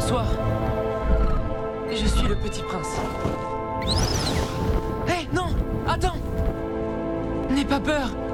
Bonsoir. Je suis le petit prince. Hé, non! Attends! N'aie pas peur!